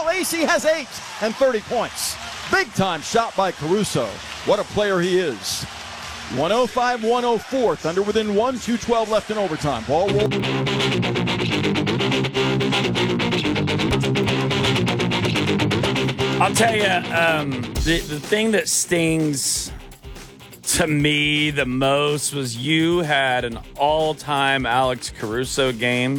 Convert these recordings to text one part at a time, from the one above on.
Lacey has 8 and 30 points. Big-time shot by Caruso. What a player he is. 105-104. Thunder within 1, 2:12 left in overtime. Ball roll. I'll tell you, the thing that stings to me the most was you had an all-time Alex Caruso game,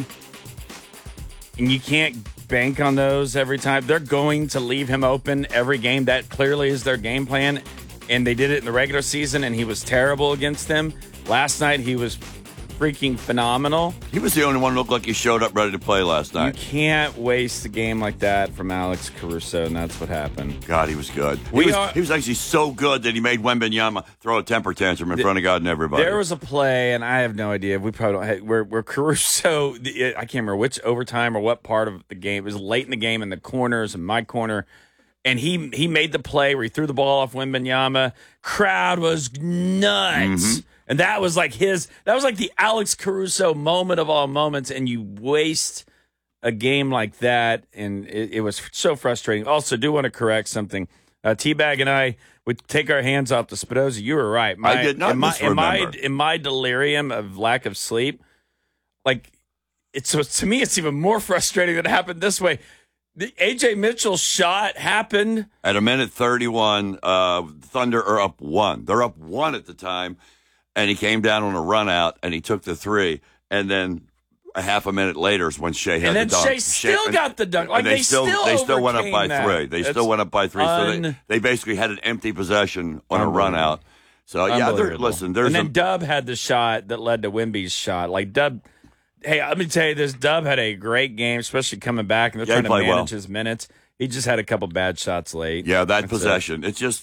and you can't bank on those every time. They're going to leave him open every game. That clearly is their game plan, and they did it in the regular season, and he was terrible against them. Last night, he was freaking phenomenal. He was the only one who looked like he showed up ready to play last night. You can't waste a game like that from Alex Caruso, and that's what happened. God, he was good. He was actually so good that he made Wembanyama throw a temper tantrum in front of God and everybody. There was a play, and I have no idea. We probably don't. Where Caruso, I can't remember which overtime or what part of the game. It was late in the game in the corners and my corner, and he made the play where he threw the ball off Wembanyama. Crowd was nuts. Mm-hmm. And that was like the Alex Caruso moment of all moments, and you waste a game like that, and it was so frustrating. Also, do want to correct something. T-Bag and I would take our hands off the Spinoza. You were right. I did not misremember. In my delirium of lack of sleep, like to me, it's even more frustrating that it happened this way. The A.J. Mitchell shot happened at a minute 31. Thunder are up 1. They're up 1 at the time. And he came down on a run out, and he took the 3. And then a half a minute later is when Shea had the dunk. And then Shea still got the dunk. Like they still went up by that. 3. They still went up by 3. So they basically had an empty possession on a run out. So, yeah, listen. And then Dub had the shot that led to Wemby's shot. Like, Dub, hey, let me tell you this. Dub had a great game, especially coming back, and they're trying to manage his minutes. He just had a couple bad shots late. Yeah, that possession.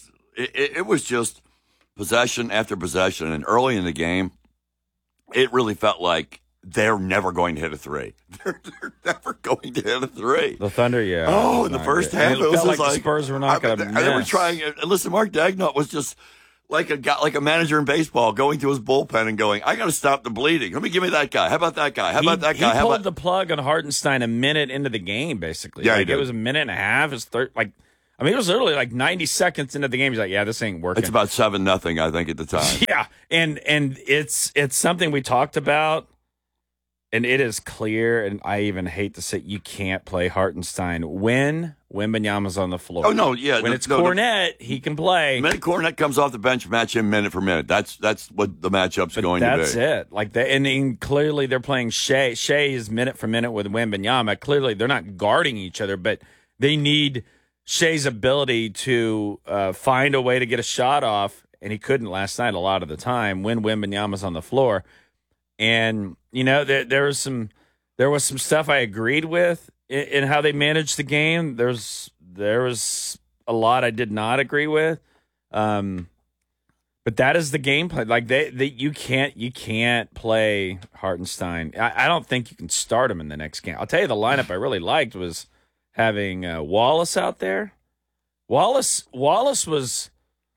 It was just possession after possession, and early in the game, it really felt like they're never going to hit a 3. They're never going to hit a 3. The Thunder, yeah. Oh, in the first half, it was like the Spurs were not going to miss. They were trying. Listen, Mark Dagnall was just like a manager in baseball going to his bullpen and going, "I got to stop the bleeding. Let me give me that guy. How about that guy? How about that guy?" He pulled the plug on Hartenstein a minute into the game, basically. Yeah, it was a minute and a half. It was literally like 90 seconds into the game. He's like, "Yeah, this ain't working." It's about 7-0, I think, at the time. Yeah, and it's something we talked about, and it is clear. And I even hate to say, you can't play Hartenstein when Wembanyama's on the floor. Oh no, yeah. When it's Kornet, he can play. The minute Kornet comes off the bench, match him minute for minute. That's what the matchup's going to be. That's it. Like that, and clearly they're playing Shea. Shea is minute for minute with Wembanyama. Clearly they're not guarding each other, but they need Shea's ability to find a way to get a shot off, and he couldn't last night a lot of the time when Wembanyama's on the floor. And there was some stuff I agreed with in how they managed the game. There was a lot I did not agree with, but that is the game plan. Like you can't play Hartenstein. I don't think you can start him in the next game. I'll tell you, the lineup I really liked was having Wallace out there. Wallace was,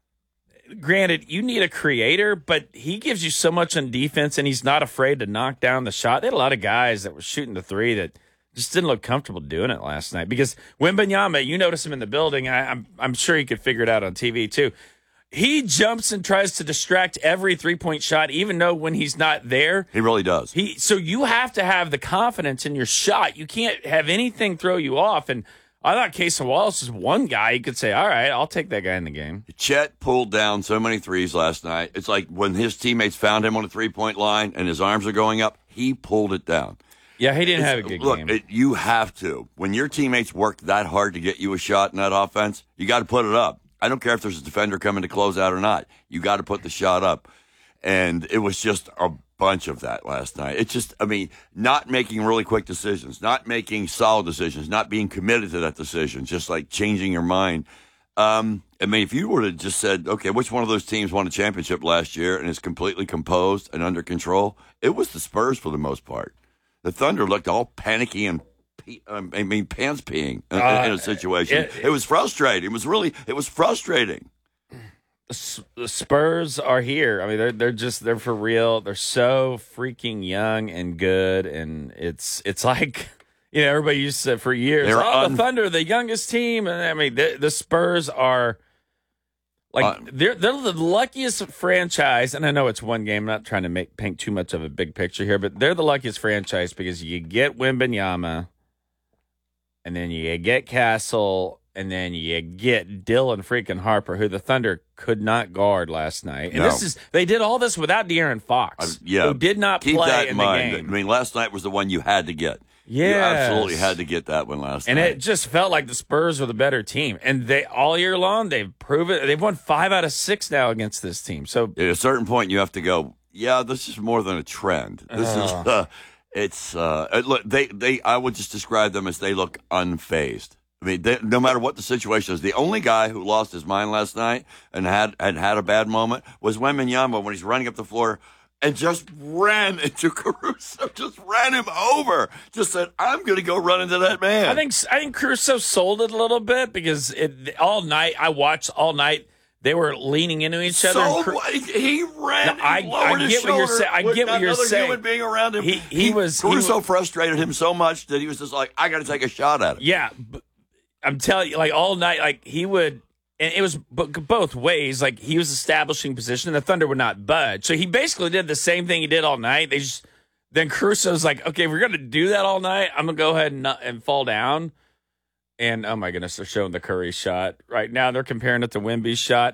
granted, you need a creator, but he gives you so much on defense, and he's not afraid to knock down the shot. They had a lot of guys that were shooting the 3 that just didn't look comfortable doing it last night. Because Wembanyama, you notice him in the building. I'm sure you could figure it out on TV too. He jumps and tries to distract every 3-point shot, even though when he's not there. He really does. So you have to have the confidence in your shot. You can't have anything throw you off. And I thought Casey Wallace is one guy you could say, all right, I'll take that guy in the game. Chet pulled down so many threes last night. It's like when his teammates found him on a 3-point line and his arms are going up, he pulled it down. Yeah, he didn't have a good game. Look, you have to. When your teammates work that hard to get you a shot in that offense, you got to put it up. I don't care if there's a defender coming to close out or not. You got to put the shot up. And it was just a bunch of that last night. It's just, not making really quick decisions, not making solid decisions, not being committed to that decision, just like changing your mind. If you would have just said, okay, which one of those teams won a championship last year and is completely composed and under control, it was the Spurs for the most part. The Thunder looked all panicky and pants peeing in a situation. It was frustrating. It was frustrating. The Spurs are here. They're for real. They're so freaking young and good, and it's like everybody used to for years. The Thunder, the youngest team, and I mean the Spurs are they're the luckiest franchise. And I know it's one game. I'm not trying to paint too much of a big picture here, but they're the luckiest franchise because you get Wembanyama, and then you get Castle, and then you get Dylan freaking Harper, who the Thunder could not guard last night. And they did all this without De'Aaron Fox, who did not keep play that in mind. the game. I mean, last night was the one you had to get. Yeah, you absolutely had to get that one last night. And it just felt like the Spurs were the better team. And they all year long, they've proven they've won 5 out of 6 now against this team. So at a certain point, you have to go, yeah, this is more than a trend. This is look, I would just describe them as they look unfazed. I mean, no matter what the situation is, the only guy who lost his mind last night and had a bad moment was Wembanyama when he's running up the floor and just ran into Caruso, just ran him over. Just said, "I'm going to go run into that man." I think Caruso sold it a little bit because all night I watched all night. They were leaning into each other. He ran. I get what you're saying. I get what you're saying. Human being around him. Caruso frustrated him so much that he was just like, "I got to take a shot at him." Yeah, I'm telling you, all night, he would. And it was both ways. He was establishing position, and the Thunder would not budge. So he basically did the same thing he did all night. Then Caruso's like, okay, if we're going to do that all night, I'm going to go ahead and fall down. And, oh, my goodness, they're showing the Curry shot. Right now, they're comparing it to Wemby's shot.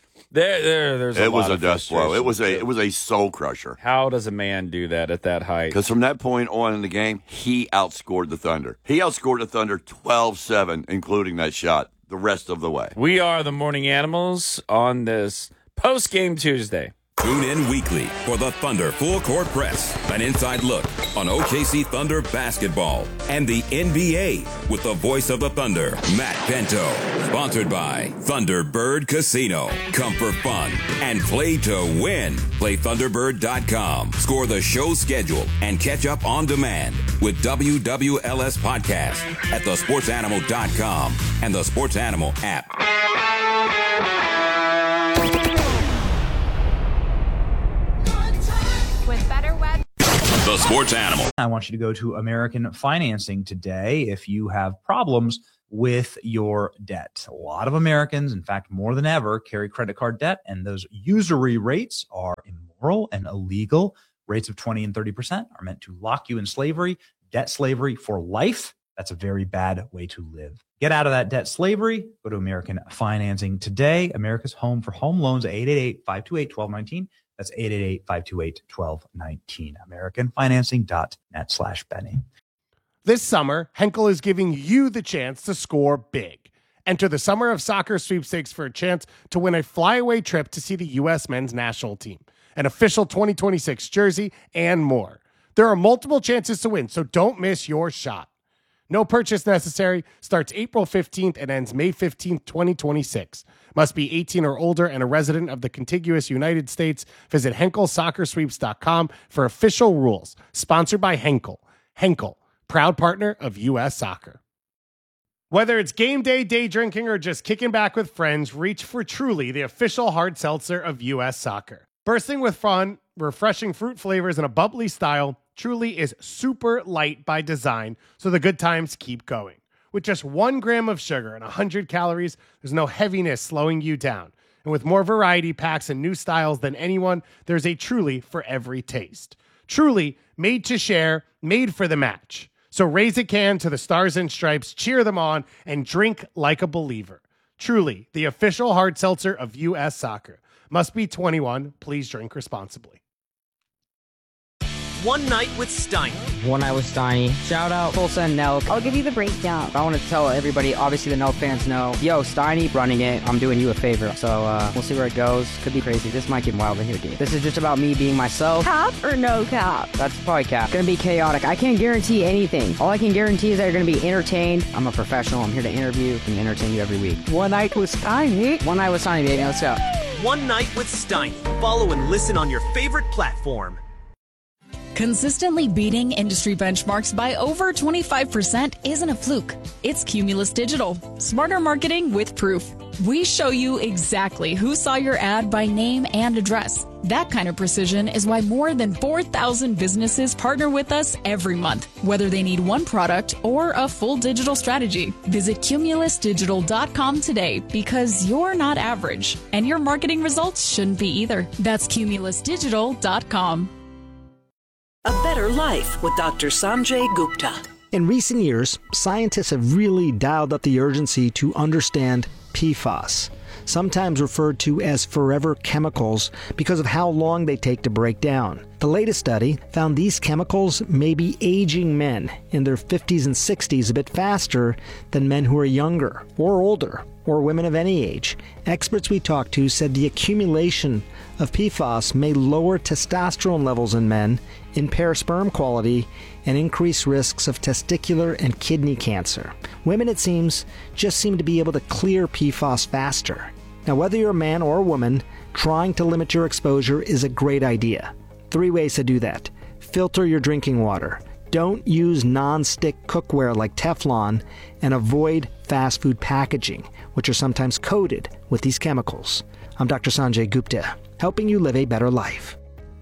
There's a lot of death blow. It was a soul crusher. How does a man do that at that height? Because from that point on in the game, he outscored the Thunder. He outscored the Thunder 12-7, including that shot. The rest of the way. We are the Morning Animals on this post-game Tuesday. Tune in weekly for the Thunder Full Court Press, an inside look on OKC Thunder basketball and the NBA with the voice of the Thunder, Matt Bento. Sponsored by Thunderbird Casino. Come for fun and play to win. Play Thunderbird.com. Score the show schedule and catch up on demand with WWLS podcast at thesportsanimal.com and the Sports Animal app. The Sports Animal. I want you to go to American Financing today if you have problems with your debt. A lot of Americans, in fact, more than ever, carry credit card debt, and those usury rates are immoral and illegal. Rates of 20 and 30% are meant to lock you in slavery, debt slavery for life. That's a very bad way to live. Get out of that debt slavery. Go to American Financing today. America's home for home loans, 888-528-1219. That's 888-528-1219. AmericanFinancing.net/Benny. This summer, Henkel is giving you the chance to score big. Enter the Summer of Soccer sweepstakes for a chance to win a flyaway trip to see the U.S. men's national team, an official 2026 jersey, and more. There are multiple chances to win, so don't miss your shot. No purchase necessary. Starts April 15th and ends May 15th, 2026. Must be 18 or older and a resident of the contiguous United States. Visit HenkelSoccerSweeps.com for official rules. Sponsored by Henkel. Henkel, proud partner of U.S. Soccer. Whether it's game day, day drinking, or just kicking back with friends, reach for Truly, the official hard seltzer of U.S. Soccer. Bursting with fun, refreshing fruit flavors, and a bubbly style, Truly is super light by design, so the good times keep going. With just 1 gram of sugar and 100 calories, there's no heaviness slowing you down. And with more variety packs and new styles than anyone, there's a Truly for every taste. Truly, made to share, made for the match. So raise a can to the Stars and Stripes, cheer them on, and drink like a believer. Truly, the official hard seltzer of U.S. Soccer. Must be 21. Please drink responsibly. One Night with Steiny. One Night with Steiny. Shout out Tulsa and Nelk. I'll give you the breakdown. I want to tell everybody, obviously the Nelk fans know, yo, Steiny running it. I'm doing you a favor. So we'll see where it goes. Could be crazy. This might get wild in here, dude. This is just about me being myself. Cap or no cap? That's probably cap. Gonna be chaotic. I can't guarantee anything. All I can guarantee is that you're gonna be entertained. I'm a professional. I'm here to interview and entertain you every week. One Night with Steiny. One Night with Steiny, baby. Let's go. One Night with Steiny. Follow and listen on your favorite platform. Consistently beating industry benchmarks by over 25% isn't a fluke. It's Cumulus Digital. Smarter marketing with proof. We show you exactly who saw your ad by name and address. That kind of precision is why more than 4,000 businesses partner with us every month, whether they need one product or a full digital strategy. Visit cumulusdigital.com today because you're not average, and your marketing results shouldn't be either. That's cumulusdigital.com. A Better Life with Dr. Sanjay Gupta. In recent years, scientists have really dialed up the urgency to understand PFAS, sometimes referred to as forever chemicals because of how long they take to break down. The latest study found these chemicals may be aging men in their 50s and 60s a bit faster than men who are younger or older or women of any age. Experts we talked to said the accumulation of PFAS may lower testosterone levels in men, impair sperm quality, and increase risks of testicular and kidney cancer. Women, it seems, just seem to be able to clear PFAS faster. Now, whether you're a man or a woman, trying to limit your exposure is a great idea. 3 ways to do that. Filter your drinking water. Don't use non-stick cookware like Teflon, and avoid fast food packaging, which are sometimes coated with these chemicals. I'm Dr. Sanjay Gupta, helping you live a better life.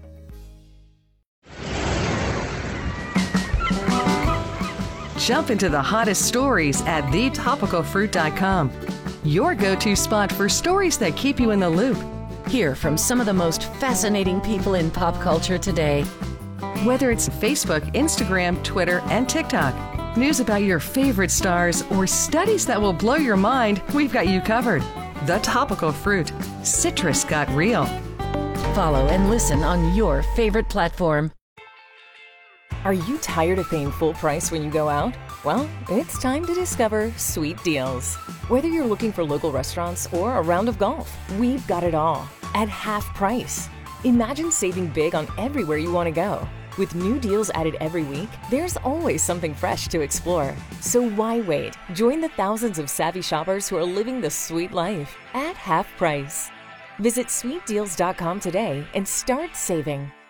Jump into the hottest stories at thetopicalfruit.com. Your go-to spot for stories that keep you in the loop. Hear from some of the most fascinating people in pop culture today. Whether it's Facebook, Instagram, Twitter, and TikTok, news about your favorite stars, or studies that will blow your mind, we've got you covered. The Topical Fruit. Citrus got real. Follow and listen on your favorite platform. Are you tired of paying full price when you go out? Well, it's time to discover Sweet Deals. Whether you're looking for local restaurants or a round of golf, we've got it all at half price. Imagine saving big on everywhere you want to go. With new deals added every week, there's always something fresh to explore. So why wait? Join the thousands of savvy shoppers who are living the sweet life at half price. Visit sweetdeals.com today and start saving.